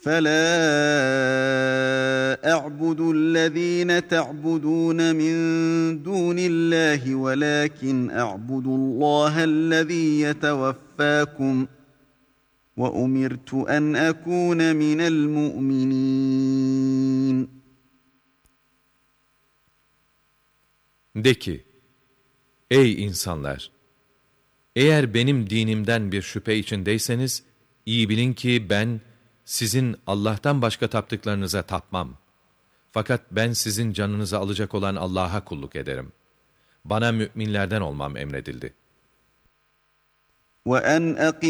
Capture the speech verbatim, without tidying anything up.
فَلَا أَعْبُدُ الَّذ۪ينَ تَعْبُدُونَ مِنْ دُونِ اللّٰهِ وَلَكِنْ أَعْبُدُ اللّٰهَ الَّذ۪ي يَتَوَفَّاكُمْ وَأُمِرْتُ أَنْ أَكُونَ مِنَ الْمُؤْمِنِينَ. De ki, ey insanlar! Eğer benim dinimden bir şüphe içindeyseniz, iyi bilin ki ben, sizin Allah'tan başka taptıklarınıza tapmam. Fakat ben sizin canınızı alacak olan Allah'a kulluk ederim. Bana müminlerden olmam emredildi. وَأَنْ